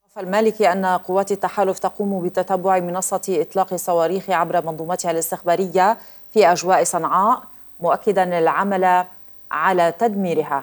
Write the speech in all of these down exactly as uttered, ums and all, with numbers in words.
المالكي أن قوات التحالف تقوم بتتبع منصة إطلاق الصواريخ عبر منظومتها الاستخبارية في أجواء صنعاء، مؤكدا العمل على تدميرها.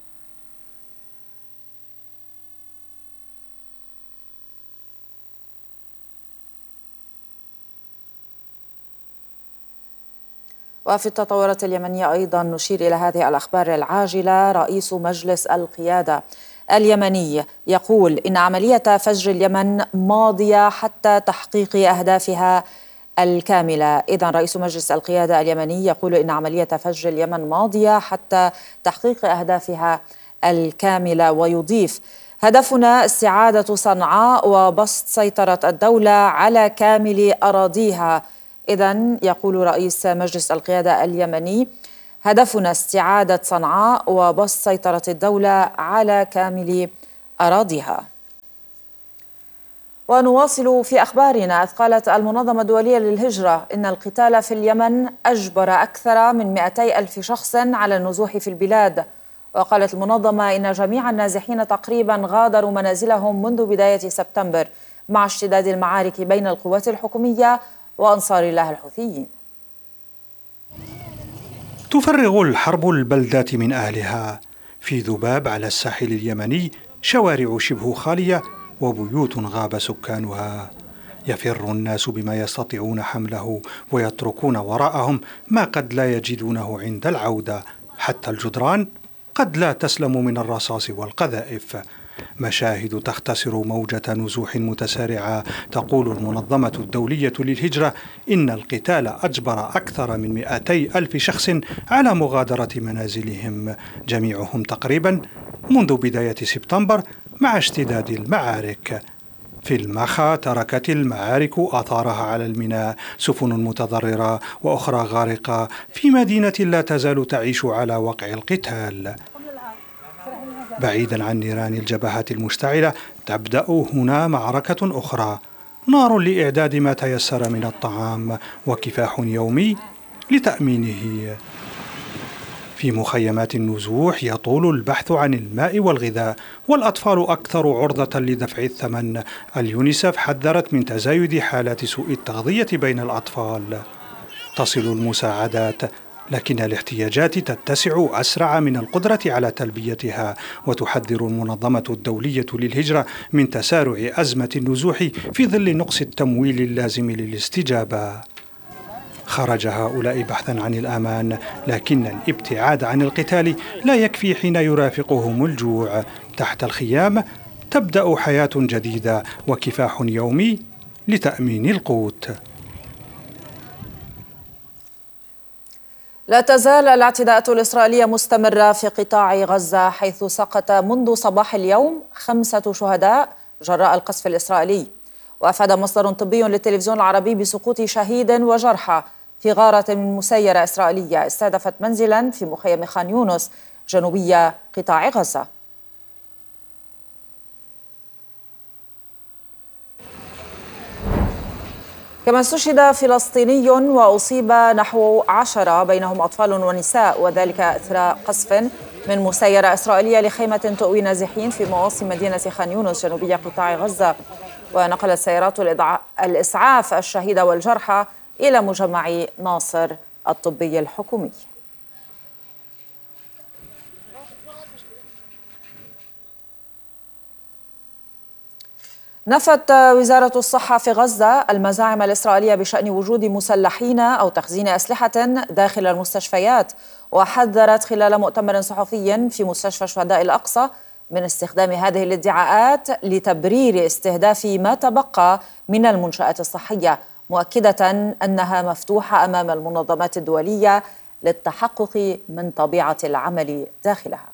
وفي التطورات اليمنية أيضا نشير إلى هذه الأخبار العاجلة. رئيس مجلس القيادة اليمني يقول إن عملية فجر اليمن ماضية حتى تحقيق أهدافها الكاملة. إذن رئيس مجلس القيادة اليمني يقول إن عملية فجر اليمن ماضية حتى تحقيق أهدافها الكاملة، ويضيف: هدفنا استعادة صنعاء وبسط سيطرة الدولة على كامل أراضيها. إذن يقول رئيس مجلس القيادة اليمني: هدفنا استعادة صنعاء وبسط سيطرة الدولة على كامل أراضيها. ونواصل في أخبارنا. قالت المنظمة الدولية للهجرة إن القتال في اليمن أجبر أكثر من مئتي ألف شخص على النزوح في البلاد. وقالت المنظمة إن جميع النازحين تقريبا غادروا منازلهم منذ بداية سبتمبر مع اشتداد المعارك بين القوات الحكومية وأنصار الله الحوثيين. تفرغ الحرب البلدات من أهلها. في ذباب على الساحل اليمني شوارع شبه خالية وبيوت غاب سكانها. يفر الناس بما يستطيعون حمله ويتركون وراءهم ما قد لا يجدونه عند العودة. حتى الجدران قد لا تسلم من الرصاص والقذائف. مشاهد تختصر موجة نزوح متسارعة. تقول المنظمة الدولية للهجرة إن القتال أجبر أكثر من مئتي ألف شخص على مغادرة منازلهم، جميعهم تقريبا منذ بداية سبتمبر مع اشتداد المعارك. في المخا تركت المعارك آثارها على الميناء، سفن متضررة وأخرى غارقة في مدينة لا تزال تعيش على وقع القتال. بعيدا عن نيران الجبهات المشتعلة تبدأ هنا معركة أخرى، نار لإعداد ما تيسر من الطعام وكفاح يومي لتأمينه. في مخيمات النزوح يطول البحث عن الماء والغذاء، والأطفال أكثر عرضة لدفع الثمن. اليونيسف حذرت من تزايد حالات سوء التغذية بين الأطفال. تصل المساعدات، لكن الاحتياجات تتسع أسرع من القدرة على تلبيتها. وتحذر المنظمة الدولية للهجرة من تسارع أزمة النزوح في ظل نقص التمويل اللازم للاستجابة. خرج هؤلاء بحثا عن الأمان، لكن الابتعاد عن القتال لا يكفي حين يرافقهم الجوع. تحت الخيام تبدأ حياة جديدة وكفاح يومي لتأمين القوت. لا تزال الاعتداءات الإسرائيلية مستمرة في قطاع غزة، حيث سقط منذ صباح اليوم خمسة شهداء جراء القصف الإسرائيلي. وأفاد مصدر طبي للتلفزيون العربي بسقوط شهيد وجرحى في غارة من مسيرة إسرائيلية استهدفت منزلا في مخيم خان يونس جنوبي قطاع غزة. كما استشهد فلسطيني وأصيب نحو عشرة بينهم أطفال ونساء، وذلك إثر قصف من مسيرة إسرائيلية لخيمة تؤوي نازحين في مواصي مدينة خان يونس جنوبي قطاع غزة. ونقلت سيارات الإسعاف الشهيد والجرحى إلى مجمع ناصر الطبي الحكومي. نفت وزارة الصحة في غزة المزاعم الإسرائيلية بشأن وجود مسلحين أو تخزين أسلحة داخل المستشفيات، وحذرت خلال مؤتمر صحفي في مستشفى شهداء الأقصى من استخدام هذه الادعاءات لتبرير استهداف ما تبقى من المنشآت الصحية، مؤكدة أنها مفتوحة أمام المنظمات الدولية للتحقق من طبيعة العمل داخلها.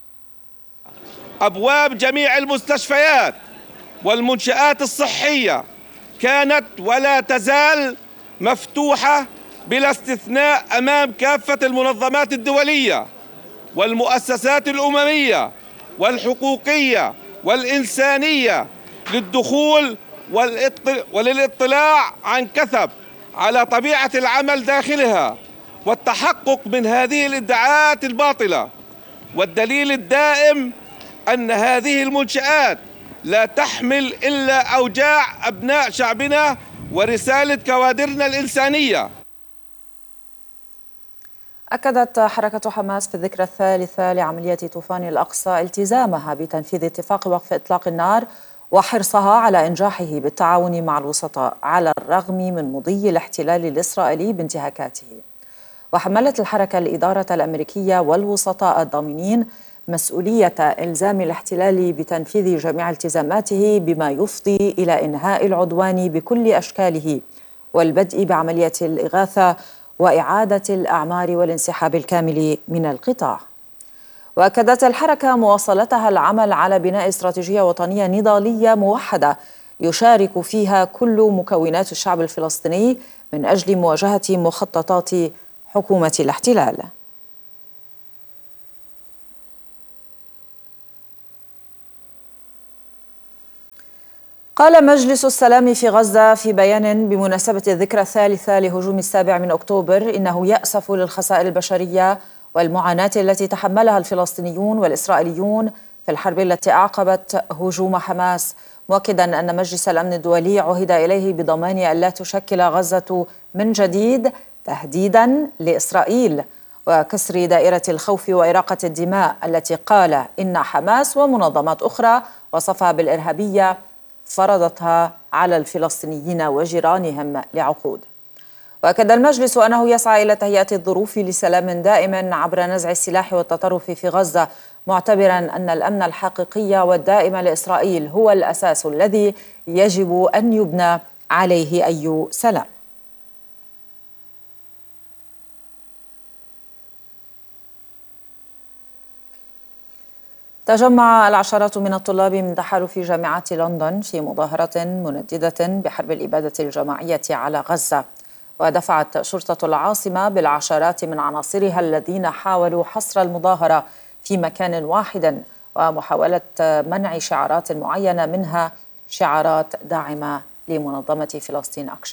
أبواب جميع المستشفيات والمنشآت الصحية كانت ولا تزال مفتوحة بلا استثناء أمام كافة المنظمات الدولية والمؤسسات الأممية والحقوقية والإنسانية للدخول وللاطلاع عن كثب على طبيعة العمل داخلها والتحقق من هذه الادعاءات الباطلة. والدليل الدائم أن هذه المنشآت لا تحمل إلا أوجاع أبناء شعبنا ورسالة كوادرنا الإنسانية. أكدت حركة حماس في الذكرى الثالثة لعملية طوفان الأقصى التزامها بتنفيذ اتفاق وقف إطلاق النار وحرصها على إنجاحه بالتعاون مع الوسطاء على الرغم من مضي الاحتلال الإسرائيلي بانتهاكاته. وحملت الحركة الإدارة الأمريكية والوسطاء الضامنين مسؤولية إلزام الاحتلال بتنفيذ جميع التزاماته بما يفضي إلى إنهاء العدوان بكل أشكاله والبدء بعملية الإغاثة وإعادة الأعمار والانسحاب الكامل من القطاع. وأكدت الحركة مواصلتها العمل على بناء استراتيجية وطنية نضالية موحدة يشارك فيها كل مكونات الشعب الفلسطيني من أجل مواجهة مخططات حكومة الاحتلال. قال مجلس السلام في غزة في بيان بمناسبة الذكرى الثالثة لهجوم السابع من أكتوبر إنه يأسف للخسائر البشرية والمعاناة التي تحملها الفلسطينيون والإسرائيليون في الحرب التي أعقبت هجوم حماس، مؤكدا أن مجلس الأمن الدولي عهد إليه بضمان ألا تشكل غزة من جديد تهديدا لإسرائيل وكسر دائرة الخوف وإراقة الدماء التي قال إن حماس ومنظمات أخرى وصفها بالإرهابية فرضتها على الفلسطينيين وجيرانهم لعقود. وأكد المجلس أنه يسعى إلى تهيئة الظروف لسلام دائم عبر نزع السلاح والتطرف في غزة، معتبرا أن الأمن الحقيقي والدائم لإسرائيل هو الأساس الذي يجب أن يبنى عليه أي سلام. تجمع العشرات من الطلاب من تحالف جامعات لندن في مظاهرة منددة بحرب الإبادة الجماعية على غزة، ودفعت شرطة العاصمة بالعشرات من عناصرها الذين حاولوا حصر المظاهرة في مكان واحد ومحاولة منع شعارات معينة منها شعارات داعمة لمنظمة فلسطين أكشن.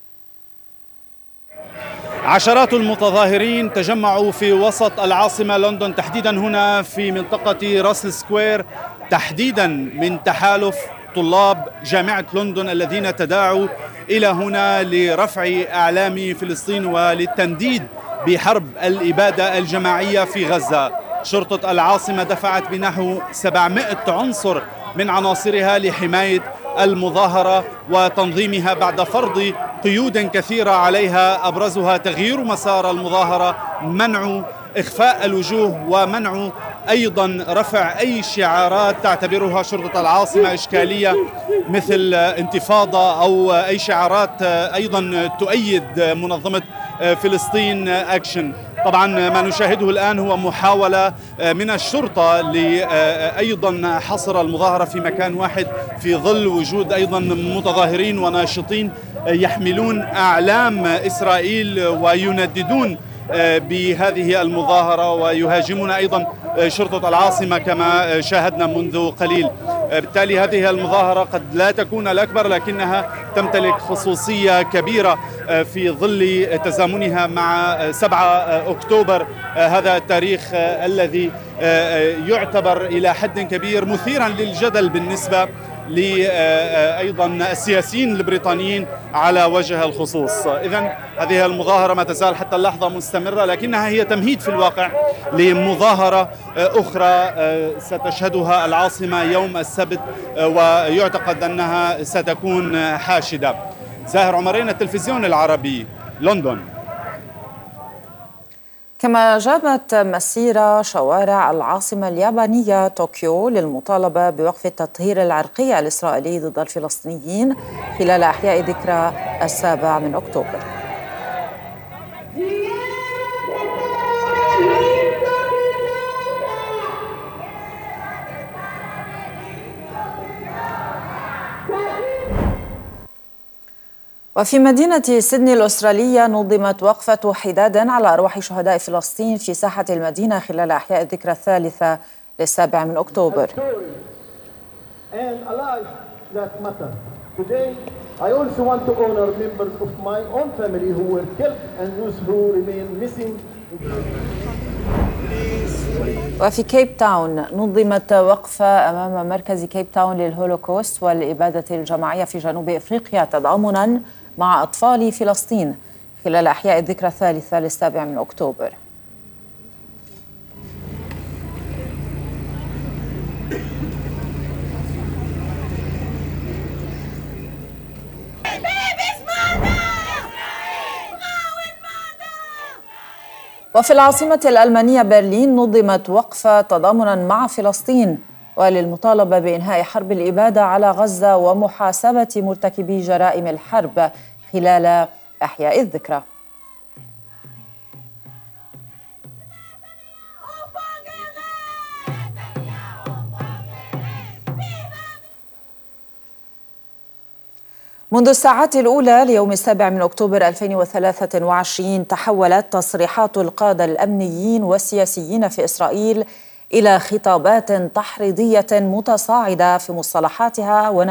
عشرات المتظاهرين تجمعوا في وسط العاصمة لندن، تحديدا هنا في منطقة راسل سكوير، تحديدا من تحالف طلاب جامعة لندن الذين تداعوا إلى هنا لرفع أعلام فلسطين وللتنديد بحرب الإبادة الجماعية في غزة. شرطة العاصمة دفعت بنحو سبعمائة عنصر من عناصرها لحماية المظاهرة وتنظيمها بعد فرض قيود كثيرة عليها، أبرزها تغيير مسار المظاهرة، منع إخفاء الوجوه، ومنع أيضا رفع أي شعارات تعتبرها شرطة العاصمة إشكالية مثل انتفاضة أو أي شعارات أيضا تؤيد منظمة فلسطين أكشن. طبعا ما نشاهده الآن هو محاولة من الشرطة لأيضا حصر المظاهرة في مكان واحد في ظل وجود أيضا متظاهرين وناشطين يحملون أعلام إسرائيل وينددون بهذه المظاهرة ويهاجمون أيضا شرطة العاصمة كما شاهدنا منذ قليل. بالتالي هذه المظاهرة قد لا تكون الأكبر لكنها تمتلك خصوصية كبيرة في ظل تزامنها مع سبعة أكتوبر، هذا التاريخ الذي يعتبر إلى حد كبير مثيرا للجدل بالنسبة لأيضا السياسيين البريطانيين على وجه الخصوص. إذن هذه المظاهرة ما تزال حتى اللحظة مستمرة، لكنها هي تمهيد في الواقع لمظاهرة أخرى ستشهدها العاصمة يوم السبت، ويعتقد أنها ستكون حاشدة. زاهر عمرين، التلفزيون العربي، لندن. كما جابت مسيرة شوارع العاصمة اليابانية طوكيو للمطالبة بوقف التطهير العرقي الإسرائيلي ضد الفلسطينيين خلال إحياء ذكرى السابع من أكتوبر. وفي مدينة سيدني الأسترالية نظمت وقفة حداد على أرواح شهداء فلسطين في ساحة المدينة خلال إحياء الذكرى الثالثة للسابع من أكتوبر. I also want to honor members of my own family who were killed and those who remain missing. Please. وفي كيب تاون نظمت وقفة أمام مركز كيب تاون للهولوكوست والإبادة الجماعية في جنوب إفريقيا تضامنا مع أطفال فلسطين خلال إحياء الذكرى الثالثة للسابع من أكتوبر. وفي العاصمة الألمانية برلين نظمت وقفة تضامنا مع فلسطين وللمطالبة بإنهاء حرب الإبادة على غزة ومحاسبة مرتكبي جرائم الحرب خلال إحياء الذكرى. منذ الساعات الأولى ليوم السابع من أكتوبر ألفين وثلاثة وعشرين تحولت تصريحات القادة الأمنيين والسياسيين في إسرائيل إلى خطابات تحريضية متصاعدة في مصطلحاتها